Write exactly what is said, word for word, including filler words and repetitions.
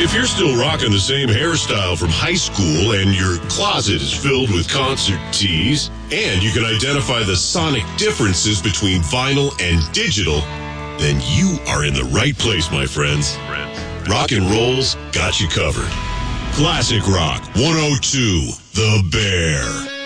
If you're still rocking the same hairstyle from high school and your closet is filled with concert tees, and you can identify the sonic differences between vinyl and digital, then you are in the right place, my friends. Rock and Roll's got you covered. Classic Rock one oh two, The Bear.